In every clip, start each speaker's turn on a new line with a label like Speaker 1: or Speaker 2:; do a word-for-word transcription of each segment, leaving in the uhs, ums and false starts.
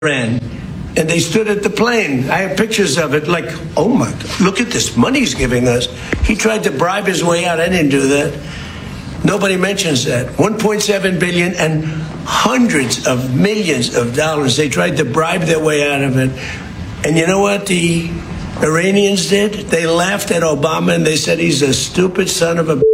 Speaker 1: Iran, and they stood at the plane. I have pictures of it, like, oh my God, look at this money he's giving us. He tried to bribe his way out. I didn't do that. Nobody mentions that. one point seven billion dollars and hundreds of millions of dollars. They tried to bribe their way out of it. And you know what the Iranians did? They laughed at Obama and they said he's a stupid son of a...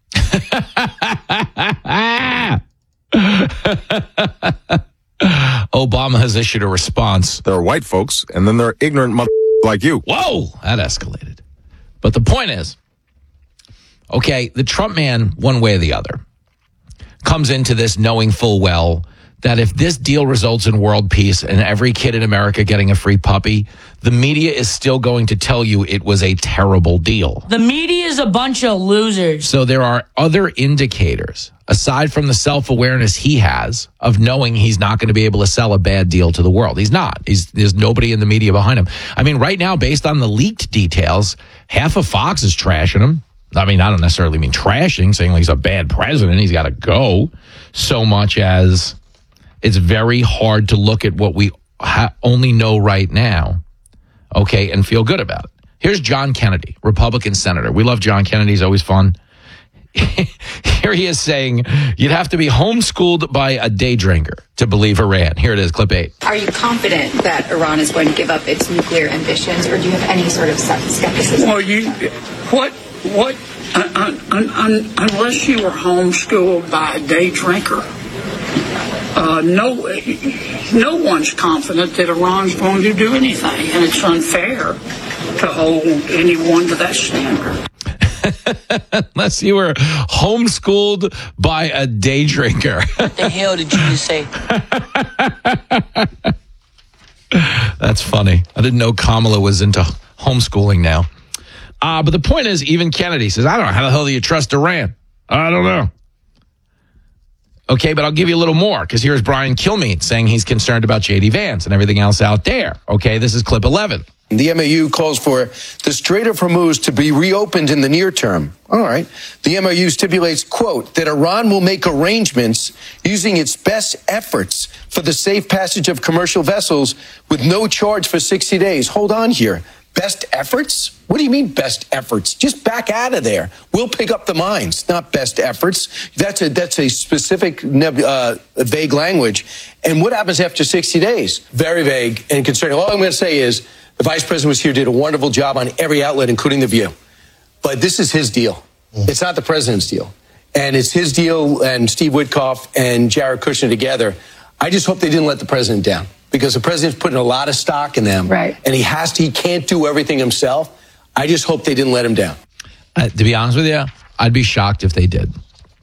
Speaker 2: Obama has issued a response.
Speaker 3: There are white folks, and then there are ignorant mother like you.
Speaker 2: Whoa, that escalated. But the point is, okay, the Trump man, one way or the other, comes into this knowing full well that if this deal results in world peace and every kid in America getting a free puppy, the media is still going to tell you it was a terrible deal.
Speaker 4: The media is a bunch of losers.
Speaker 2: So there are other indicators, aside from the self-awareness he has of knowing he's not going to be able to sell a bad deal to the world. He's not. He's, there's nobody in the media behind him. I mean, right now, based on the leaked details, half of Fox is trashing him. I mean, I don't necessarily mean trashing, saying like he's a bad president, he's got to go, so much as it's very hard to look at what we ha- only know right now, okay, and feel good about it. Here's John Kennedy, Republican senator. We love John Kennedy. He's always fun. Here he is saying you'd have to be homeschooled by a day drinker to believe Iran. Here it is, clip eight.
Speaker 5: Are you confident that Iran is going to give up its nuclear ambitions, or do you have any sort of skepticism?
Speaker 6: Well, you, what, what, un, un, un, unless you were homeschooled by a day drinker, uh, no, no one's confident that Iran's going to do anything, and it's unfair to hold anyone to that standard.
Speaker 2: Unless you were homeschooled by a day drinker.
Speaker 4: What the hell did you just say?
Speaker 2: That's funny. I didn't know Kamala was into homeschooling now. Uh, but the point is, even Kennedy says, I don't know, how the hell do you trust Iran? I don't know. Okay, but I'll give you a little more, because here's Brian Kilmeade saying he's concerned about J D Vance and everything else out there. Okay, this is clip eleven.
Speaker 7: The M O U calls for the Strait of Hormuz to be reopened in the near term. All right. The M O U stipulates, quote, that Iran will make arrangements using its best efforts for the safe passage of commercial vessels with no charge for sixty days. Hold on here. Best efforts? What do you mean best efforts? Just back out of there. We'll pick up the mines, not best efforts. That's a that's a specific uh, vague language. And what happens after sixty days? Very vague and concerning. All I'm going to say is the vice president was here, did a wonderful job on every outlet, including The View. But this is his deal. It's not the president's deal. And it's his deal and Steve Witkoff and Jared Kushner together. I just hope they didn't let the president down, because the president's putting a lot of stock in them.
Speaker 5: Right.
Speaker 7: And he has to, he can't do everything himself. I just hope they didn't let him down.
Speaker 2: Uh, to be honest with you, I'd be shocked if they did.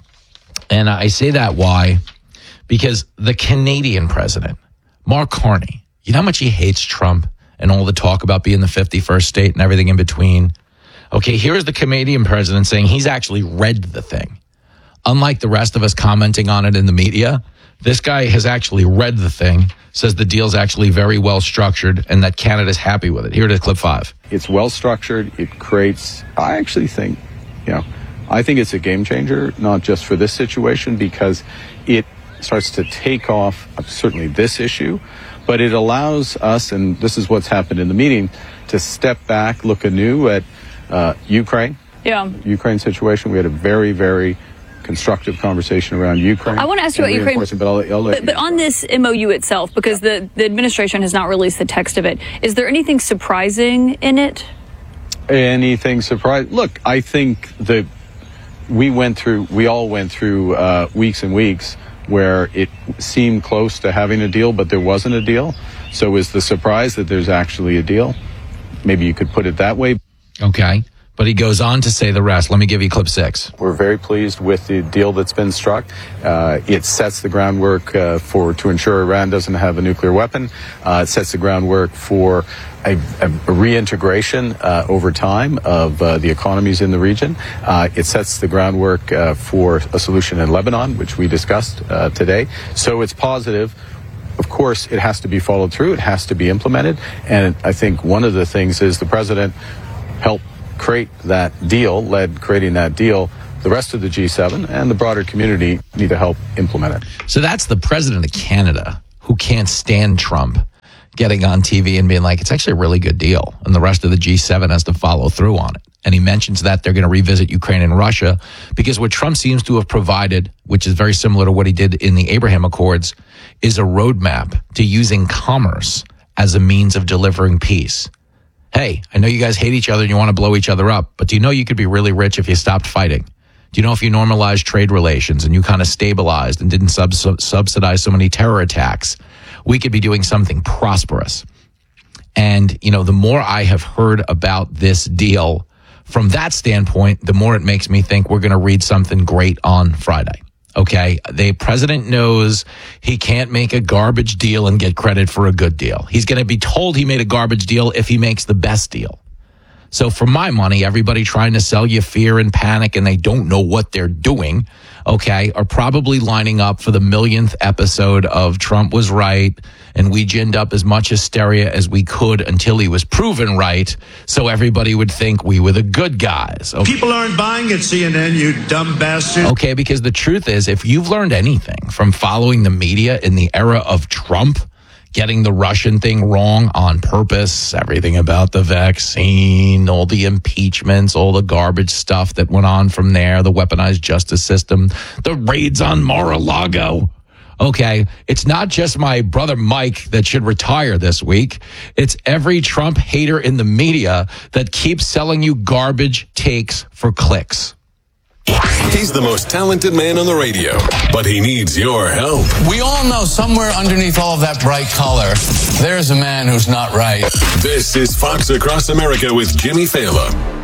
Speaker 2: And I say that why? Because the Canadian president, Mark Carney, you know how much he hates Trump and all the talk about being the fifty-first state and everything in between? Okay, here's the Canadian president saying he's actually read the thing. Unlike the rest of us commenting on it in the media, this guy has actually read the thing, says the deal's actually very well structured and that Canada's happy with it. Here it is, clip five.
Speaker 8: It's well structured. It creates, I actually think, you know, I think it's a game changer, not just for this situation, because it starts to take off certainly this issue, but it allows us, and this is what's happened in the meeting, to step back, look anew at uh, Ukraine.
Speaker 9: Yeah.
Speaker 8: Ukraine situation. We had a very, very constructive conversation around Ukraine.
Speaker 9: I want to ask you about Ukraine,
Speaker 8: but, I'll, I'll let
Speaker 9: but, but on this M O U itself, because the, the administration has not released the text of it, is there anything surprising in it?
Speaker 8: Anything surprising? Look, I think that we went through, we all went through uh, weeks and weeks where it seemed close to having a deal, but there wasn't a deal. So is the surprise that there's actually a deal? Maybe you could put it that way.
Speaker 2: Okay. But he goes on to say the rest. Let me give you clip six.
Speaker 8: We're very pleased with the deal that's been struck. Uh, it sets the groundwork uh, for to ensure Iran doesn't have a nuclear weapon. Uh, it sets the groundwork for a, a, a reintegration uh, over time of uh, the economies in the region. Uh, it sets the groundwork uh, for a solution in Lebanon, which we discussed uh, today. So it's positive. Of course, it has to be followed through. It has to be implemented. And I think one of the things is the president helped create that deal, led creating that deal. The rest of the G seven and the broader community need to help implement it.
Speaker 2: So that's the president of Canada, who can't stand Trump, getting on T V and being like, it's actually a really good deal. And the rest of the G seven has to follow through on it. And he mentions that they're going to revisit Ukraine and Russia because what Trump seems to have provided, which is very similar to what he did in the Abraham Accords, is a roadmap to using commerce as a means of delivering peace. Hey, I know you guys hate each other and you want to blow each other up, but do you know you could be really rich if you stopped fighting? Do you know if you normalized trade relations and you kind of stabilized and didn't sub- subsidize so many terror attacks, we could be doing something prosperous. And, you know, the more I have heard about this deal from that standpoint, the more it makes me think we're going to read something great on Friday. Okay, the president knows he can't make a garbage deal and get credit for a good deal. He's going to be told he made a garbage deal if he makes the best deal. So for my money, everybody trying to sell you fear and panic and they don't know what they're doing, okay, are probably lining up for the millionth episode of Trump was right and we ginned up as much hysteria as we could until he was proven right so everybody would think we were the good guys. Okay?
Speaker 10: People aren't buying at C N N, you dumb bastard.
Speaker 2: Okay, because the truth is, if you've learned anything from following the media in the era of Trump, getting the Russian thing wrong on purpose, everything about the vaccine, all the impeachments, all the garbage stuff that went on from there, the weaponized justice system, the raids on Mar-a-Lago. Okay, it's not just my brother Mike that should retire this week. It's every Trump hater in the media that keeps selling you garbage takes for clicks.
Speaker 11: He's the most talented man on the radio, but he needs your help.
Speaker 12: We all know somewhere underneath all of that bright color, there's a man who's not right.
Speaker 11: This is Fox Across America with Jimmy Fallon.